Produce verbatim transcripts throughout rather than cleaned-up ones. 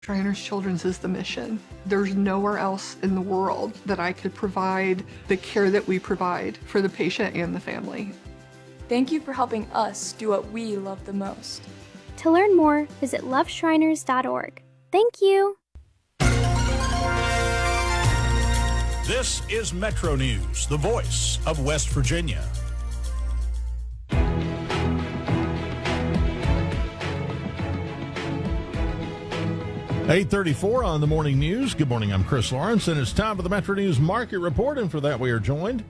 Shriners Children's is the mission. There's nowhere else in the world that I could provide the care that we provide for the patient and the family. Thank you for helping us do what we love the most. To learn more, visit love shriners dot org. Thank you. This is Metro News, the voice of West Virginia. eight thirty-four on the morning news. Good morning, I'm Chris Lawrence, and it's time for the Metro News Market Report, and for that we are joined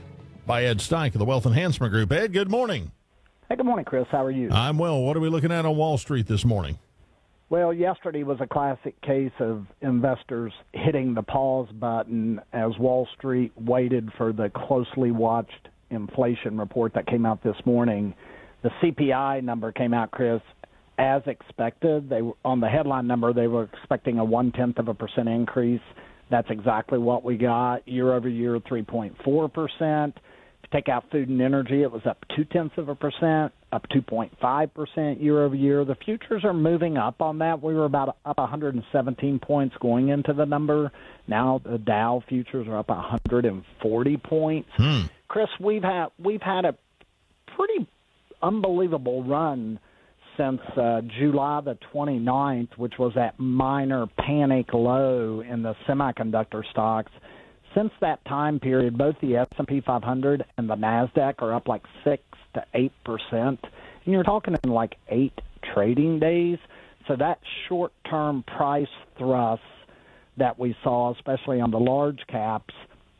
by Ed Steich of the Wealth Enhancement Group. Ed, good morning. Hey, good morning, Chris. How are you? I'm well. What are we looking at on Wall Street this morning? Well, yesterday was a classic case of investors hitting the pause button as Wall Street waited for the closely watched inflation report that came out this morning. The C P I number came out, Chris, as expected. They were, on the headline number, they were expecting a one-tenth of a percent increase. That's exactly what we got. Year over year, three point four percent. To take out food and energy, it was up two-tenths of a percent, up two point five percent year over year. The futures are moving up on that. We were about up one hundred seventeen points going into the number. Now the Dow futures are up one hundred forty points. Hmm. Chris, we've had, we've had a pretty unbelievable run since uh, July the twenty-ninth, which was that minor panic low in the semiconductor stocks. Since that time period, both the S and P five hundred and the NASDAQ are up like six to eight percent. And you're talking in like eight trading days. So that short-term price thrust that we saw, especially on the large caps,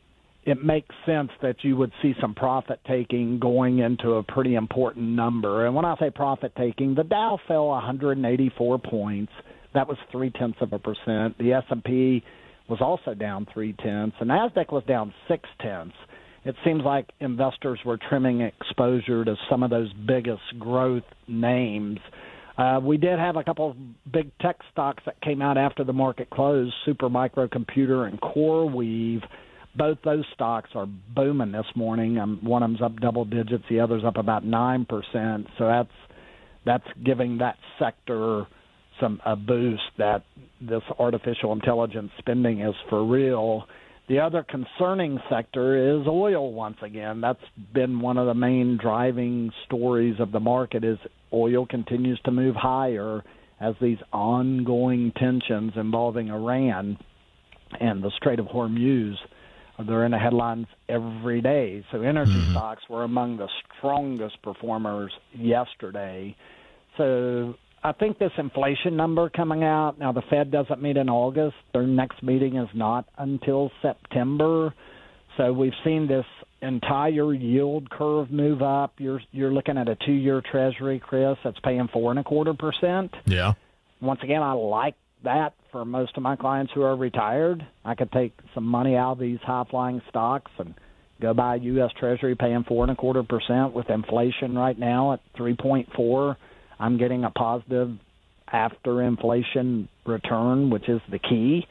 it makes sense that you would see some profit-taking going into a pretty important number. And when I say profit-taking, the Dow fell one hundred eighty-four points. That was three-tenths of a percent. The S and P was also down three-tenths. The NASDAQ was down six-tenths. It seems like investors were trimming exposure to some of those biggest growth names. Uh, we did have a couple of big tech stocks that came out after the market closed, Supermicro Computer and CoreWeave. Both those stocks are booming this morning. Um, one of them's up double digits, the other's up about nine percent. So that's that's giving that sector some a boost that this artificial intelligence spending is for real. The other concerning sector is oil once again. That's been one of the main driving stories of the market is oil continues to move higher as these ongoing tensions involving Iran and the Strait of Hormuz. They're in the headlines every day. So energy mm-hmm. stocks were among the strongest performers yesterday. So I think this inflation number coming out, now the Fed doesn't meet in August. Their next meeting is not until September. So we've seen this entire yield curve move up. You're you're looking at a two-year Treasury, Chris, that's paying four and a quarter percent. Yeah. Once again, I like that for most of my clients who are retired. I could take some money out of these high-flying stocks and go buy a U S Treasury paying four and a quarter percent with inflation right now at three point four. I'm getting a positive after inflation return, which is the key.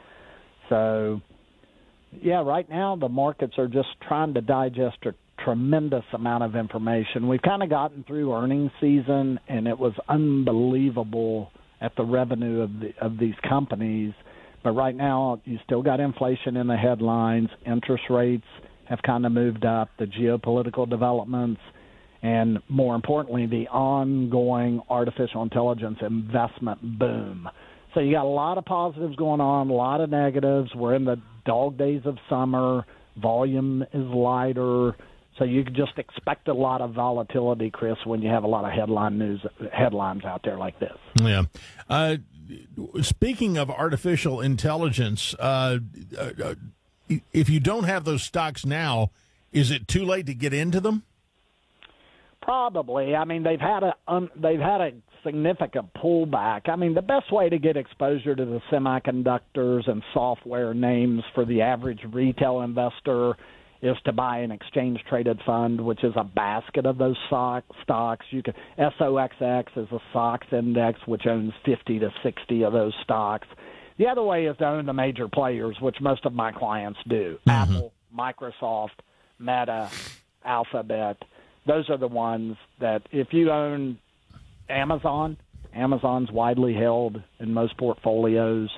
So, yeah, right now the markets are just trying to digest a tremendous amount of information. We've kind of gotten through earnings season, and it was unbelievable at the revenue of the of these companies. But right now, you still got inflation in the headlines. Interest rates have kind of moved up. The geopolitical developments, and more importantly, the ongoing artificial intelligence investment boom. So you got a lot of positives going on, a lot of negatives. We're in the dog days of summer. Volume is lighter. So you can just expect a lot of volatility, Chris, when you have a lot of headline news headlines out there like this. Yeah. Uh, speaking of artificial intelligence, uh, uh, if you don't have those stocks now, is it too late to get into them? Probably. I mean, they've had a um, they've had a significant pullback. I mean, the best way to get exposure to the semiconductors and software names for the average retail investor is to buy an exchange-traded fund, which is a basket of those stock, stocks. You can S O X X is a S O X index, which owns fifty to sixty of those stocks. The other way is to own the major players, which most of my clients do. Mm-hmm. Apple, Microsoft, Meta, Alphabet. Those are the ones that if you own Amazon, Amazon's widely held in most portfolios.